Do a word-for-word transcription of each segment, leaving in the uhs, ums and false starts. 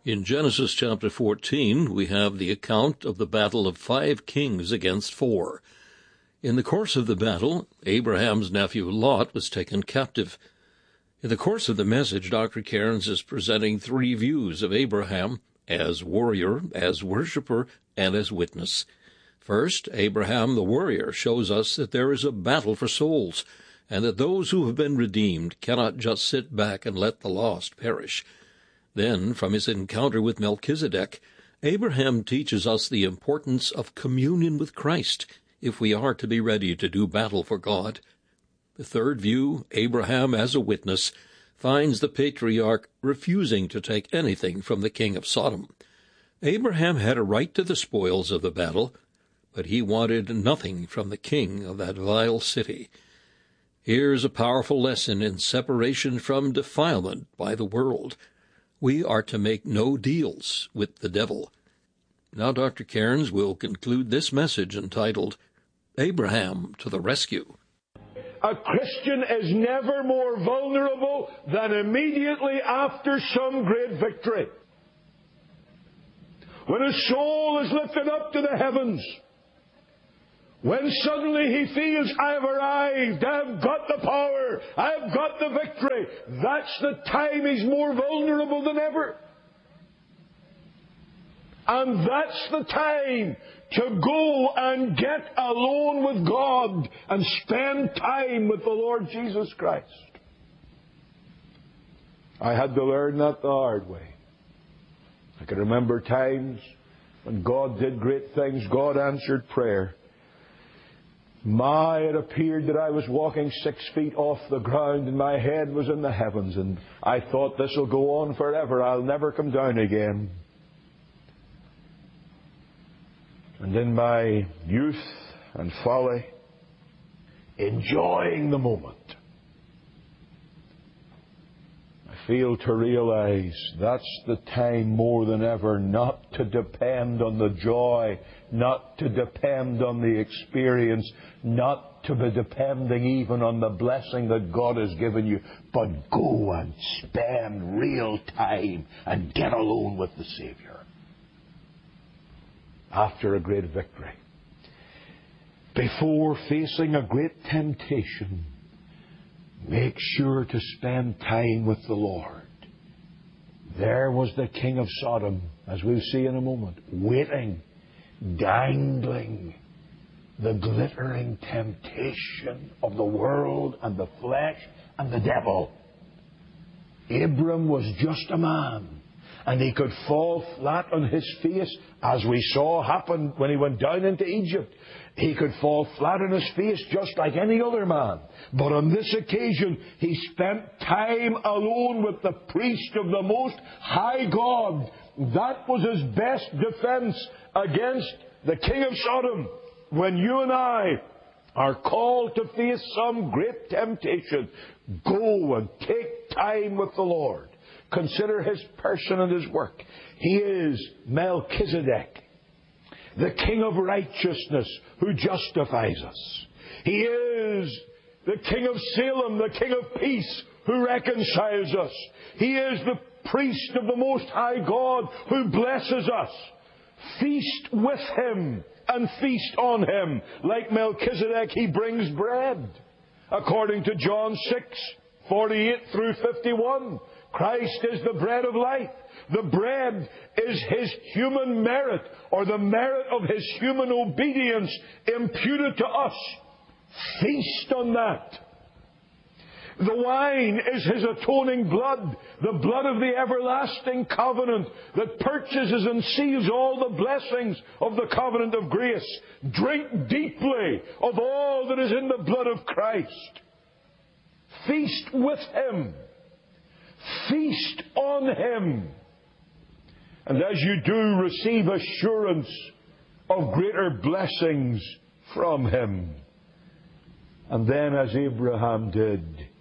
In Genesis chapter fourteen, we have the account of the battle of five kings against four. In the course of the battle, Abraham's nephew Lot was taken captive. In the course of the message, Doctor Cairns is presenting three views of Abraham: as warrior, as worshipper, and as witness. First, Abraham the warrior shows us that there is a battle for souls, and that those who have been redeemed cannot just sit back and let the lost perish. Then, from his encounter with Melchizedek, Abraham teaches us the importance of communion with Christ if we are to be ready to do battle for God. The third view, Abraham as a witness, finds the patriarch refusing to take anything from the king of Sodom. Abraham had a right to the spoils of the battle, but he wanted nothing from the king of that vile city. Here's a powerful lesson in separation from defilement by the world. We are to make no deals with the devil. Now Doctor Cairns will conclude this message entitled, Abraham to the Rescue. A Christian is never more vulnerable than immediately after some great victory. When a soul is lifted up to the heavens, when suddenly he feels, I have arrived, I have got the power, I have got the victory, that's the time he's more vulnerable than ever. And that's the time to go and get alone with God and spend time with the Lord Jesus Christ. I had to learn that the hard way. I can remember times when God did great things, God answered prayer. My, it appeared that I was walking six feet off the ground and my head was in the heavens, and I thought, this will go on forever. I'll never come down again. And in my youth and folly, enjoying the moment, I fail to realize that's the time more than ever not to depend on the joy, not to depend on the experience, not to be depending even on the blessing that God has given you, but go and spend real time and get alone with the Savior after a great victory. Before facing a great temptation, make sure to spend time with the Lord. There was the king of Sodom, as we'll see in a moment, waiting, dangling the glittering temptation of the world and the flesh and the devil. Abram was just a man, and he could fall flat on his face, as we saw happen when he went down into Egypt. He could fall flat on his face just like any other man. But on this occasion, he spent time alone with the priest of the Most High God. That was his best defense against the king of Sodom. When you and I are called to face some great temptation, go and take time with the Lord. Consider His person and His work. He is Melchizedek, the King of righteousness who justifies us. He is the King of Salem, the King of peace who reconciles us. He is the priest of the Most High God who blesses us. Feast with Him and feast on Him. Like Melchizedek, He brings bread. According to John six, forty-eight through fifty-one, Christ is the bread of life. The bread is His human merit, or the merit of His human obedience imputed to us. Feast on that. The wine is His atoning blood, the blood of the everlasting covenant that purchases and seals all the blessings of the covenant of grace. Drink deeply of all that is in the blood of Christ. Feast with Him. Feast on Him. And as you do, receive assurance of greater blessings from Him. And then, as Abraham did,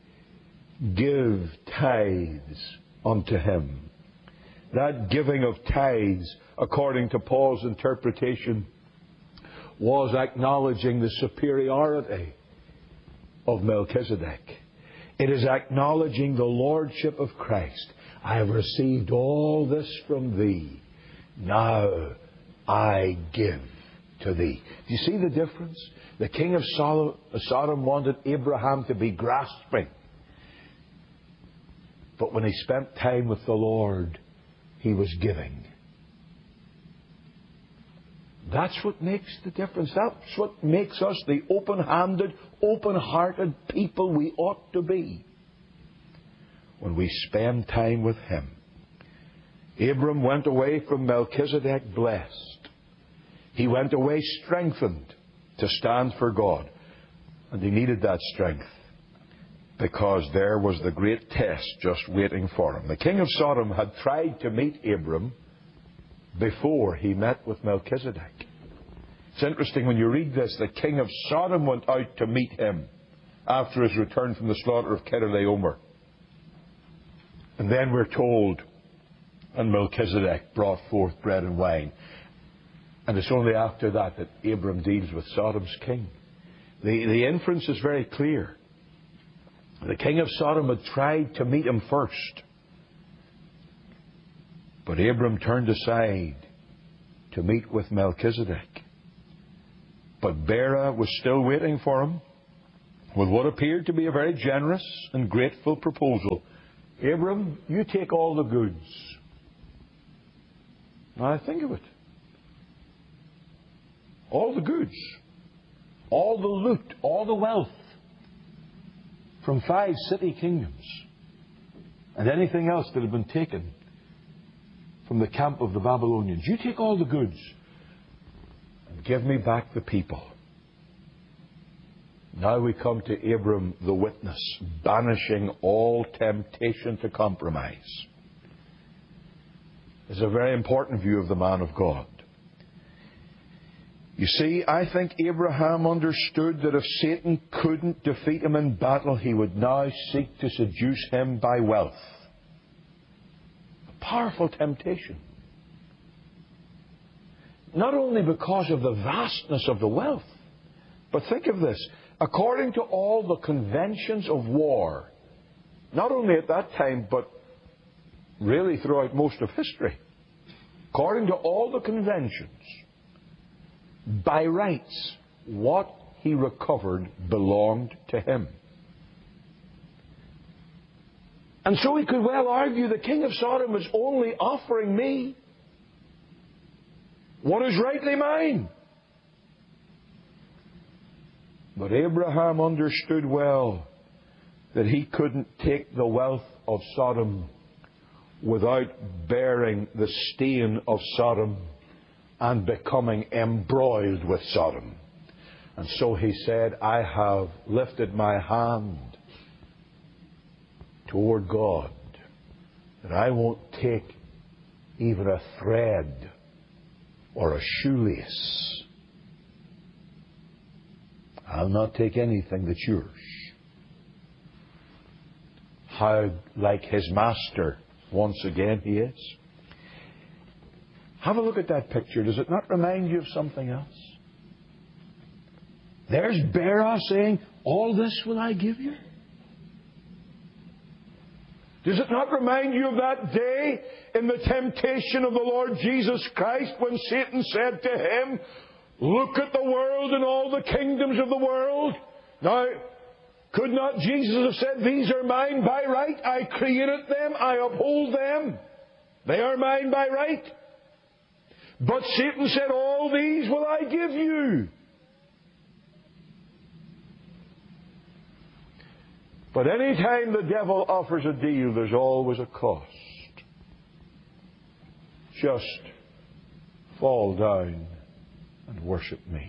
give tithes unto Him. That giving of tithes, according to Paul's interpretation, was acknowledging the superiority of Melchizedek. It is acknowledging the lordship of Christ I have received all this from thee. Now I give to thee. Do you see the difference? The king of Sodom wanted Abraham to be grasping. But when he spent time with the Lord, he was giving. That's what makes the difference. That's what makes us the open-handed, open-hearted people we ought to be. When we spend time with Him. Abram went away from Melchizedek blessed. He went away strengthened to stand for God. And he needed that strength because there was the great test just waiting for him. The king of Sodom had tried to meet Abram before he met with Melchizedek. It's interesting when you read this, the king of Sodom went out to meet him after his return from the slaughter of Kedorlaomer. And then we're told, and Melchizedek brought forth bread and wine. And it's only after that that Abram deals with Sodom's king. The, the inference is very clear. The king of Sodom had tried to meet him first. But Abram turned aside to meet with Melchizedek. But Bera was still waiting for him with what appeared to be a very generous and grateful proposal. Abram, you take all the goods. Now think of it. All the goods, all the loot, all the wealth from five city kingdoms and anything else that had been taken from the camp of the Babylonians. You take all the goods and give me back the people. Now we come to Abram the witness, banishing all temptation to compromise. It's a very important view of the man of God. You see, I think Abraham understood that if Satan couldn't defeat him in battle, he would now seek to seduce him by wealth. A powerful temptation. Not only because of the vastness of the wealth, but think of this. According to all the conventions of war, not only at that time, but really throughout most of history, according to all the conventions, by rights, what he recovered belonged to him. And so he could well argue the king of Sodom is only offering me what is rightly mine. But Abraham understood well that he couldn't take the wealth of Sodom without bearing the stain of Sodom and becoming embroiled with Sodom. And so he said, I have lifted my hand toward God, that I won't take even a thread or a shoelace. I'll not take anything that's yours. How like his master once again he is. Have a look at that picture. Does it not remind you of something else? There's Bera saying, all this will I give you. Does it not remind you of that day in the temptation of the Lord Jesus Christ when Satan said to him, look at the world and all the kingdoms of the world. Now, could not Jesus have said, these are mine by right? I created them. I uphold them. They are mine by right. But Satan said, all these will I give you. But any time the devil offers a deal, there's always a cost. Just fall down and worship me.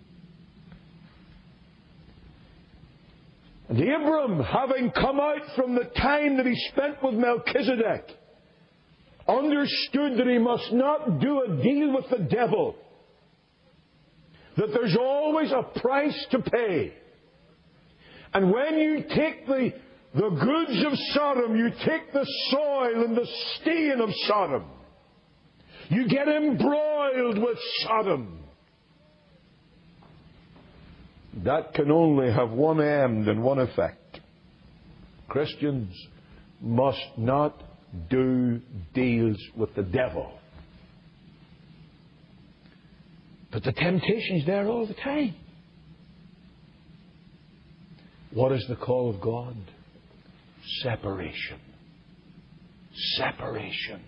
And Abram, having come out from the time that he spent with Melchizedek, understood that he must not do a deal with the devil. That there's always a price to pay. And when you take the, the goods of Sodom, you take the soil and the stain of Sodom. You get embroiled with Sodom. That can only have one end and one effect. Christians must not do deals with the devil. But the temptation's there all the time. What is the call of God? Separation. Separation.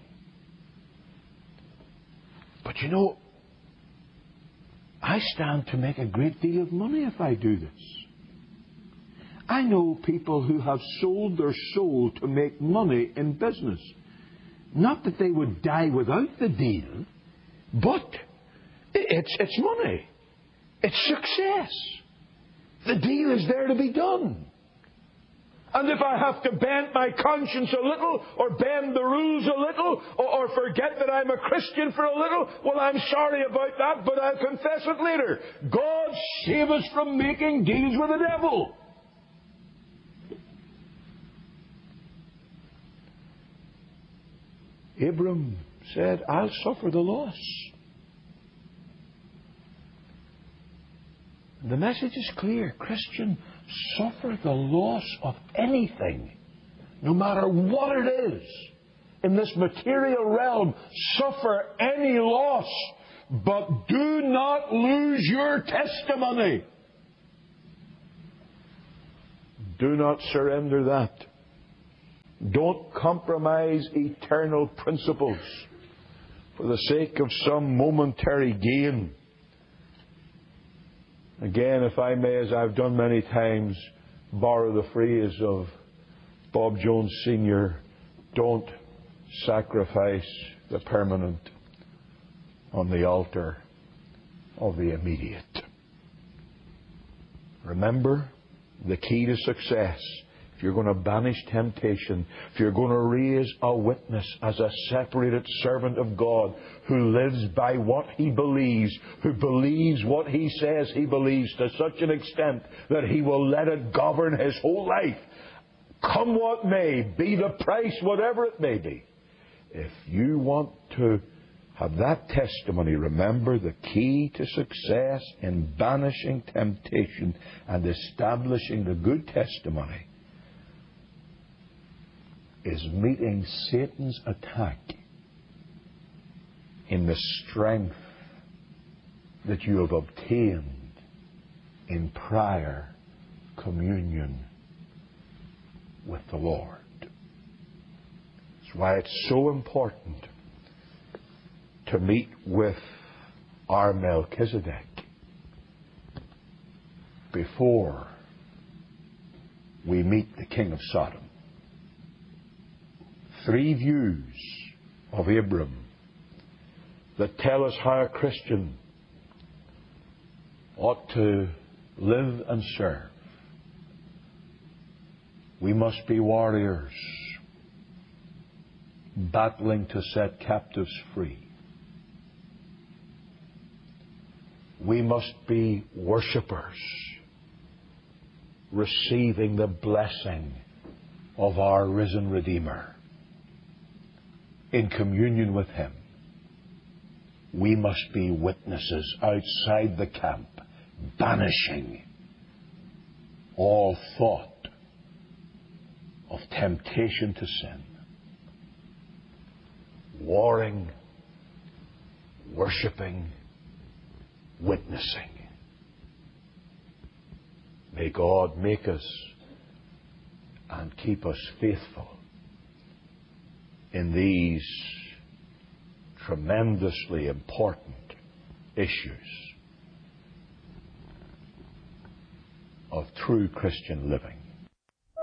But you know, I stand to make a great deal of money if I do this. I know people who have sold their soul to make money in business. Not that they would die without the deal, but it's, it's money. It's success. The deal is there to be done. And if I have to bend my conscience a little, or bend the rules a little, or, or forget that I'm a Christian for a little, well, I'm sorry about that, but I'll confess it later. God save us from making deals with the devil. Abram said, I'll suffer the loss. The message is clear. Christian, suffer the loss of anything, no matter what it is. In this material realm, suffer any loss, but do not lose your testimony. Do not surrender that. Don't compromise eternal principles for the sake of some momentary gain. Again, if I may, as I've done many times, borrow the phrase of Bob Jones Senior, don't sacrifice the permanent on the altar of the immediate. Remember, the key to success, if you're going to banish temptation, if you're going to raise a witness as a separated servant of God who lives by what he believes, who believes what he says he believes to such an extent that he will let it govern his whole life, come what may, be the price, whatever it may be. If you want to have that testimony, remember the key to success in banishing temptation and establishing the good testimony is meeting Satan's attack in the strength that you have obtained in prior communion with the Lord. That's why it's so important to meet with our Melchizedek before we meet the King of Sodom. Three views of Abram that tell us how a Christian ought to live and serve. We must be warriors, battling to set captives free. We must be worshippers, receiving the blessing of our risen Redeemer. In communion with Him, we must be witnesses outside the camp, banishing all thought of temptation to sin, warring, worshipping, witnessing. May God make us and keep us faithful in these tremendously important issues of true Christian living.